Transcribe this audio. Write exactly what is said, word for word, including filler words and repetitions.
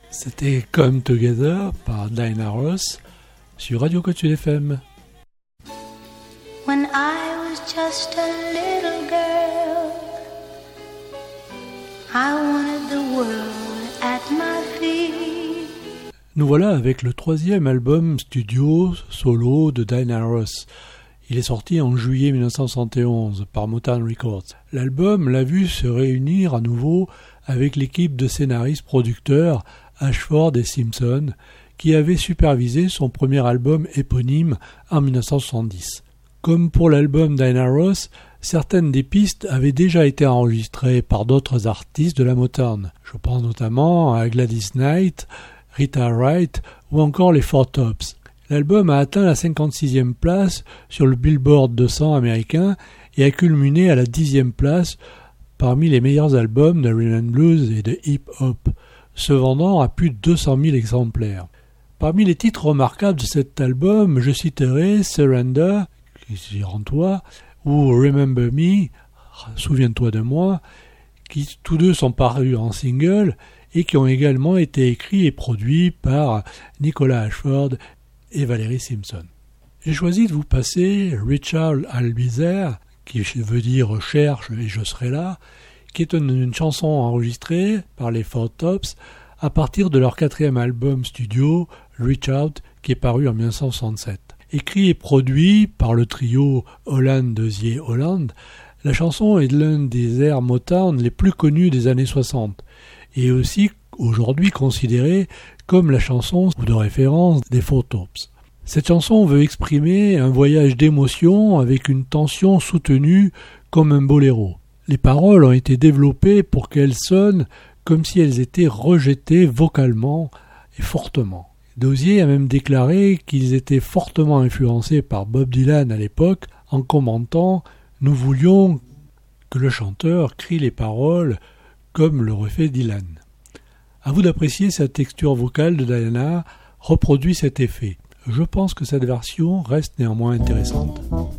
C'était Come Together par Diana Ross sur Radio Côte Sud F M. When I was just a little girl, I wanted the world at my feet. Nous voilà avec le troisième album studio solo de Diana Ross. Il est sorti en juillet dix-neuf cent soixante et onze par Motown Records. L'album l'a vu se réunir à nouveau avec l'équipe de scénaristes-producteurs Ashford et Simpson, qui avaient supervisé son premier album éponyme en dix-neuf cent soixante-dix. Comme pour l'album Diana Ross, certaines des pistes avaient déjà été enregistrées par d'autres artistes de la Motown. Je pense notamment à Gladys Knight, Rita Wright ou encore les Four Tops. L'album a atteint la cinquante-sixième place sur le Billboard deux cents américain et a culminé à la dixième place parmi les meilleurs albums de rhythm and blues et de hip-hop, se vendant à plus de deux cent mille exemplaires. Parmi les titres remarquables de cet album, je citerai Surrender, qui est Rends-toi, ou Remember Me, Souviens-toi de moi, qui tous deux sont parus en single et qui ont également été écrits et produits par Nicolas Ashford et Valérie Simpson. J'ai choisi de vous passer Richard I'll Be There, qui veut dire cherche et je serai là, qui est une, une chanson enregistrée par les Four Tops à partir de leur quatrième album studio, Reach Out, qui est paru en dix-neuf cent soixante-sept. Écrit et produit par le trio Holland-Dozier-Holland, la chanson est l'un des airs Motown les plus connus des années soixante, et aussi aujourd'hui considérée comme la chanson de référence des Four Tops. Cette chanson veut exprimer un voyage d'émotion avec une tension soutenue comme un boléro. Les paroles ont été développées pour qu'elles sonnent comme si elles étaient rejetées vocalement et fortement. Dozier a même déclaré qu'ils étaient fortement influencés par Bob Dylan à l'époque en commentant « Nous voulions que le chanteur crie les paroles comme le refait Dylan ». À vous d'apprécier cette texture vocale de Diana reproduit cet effet. Je pense que cette version reste néanmoins intéressante.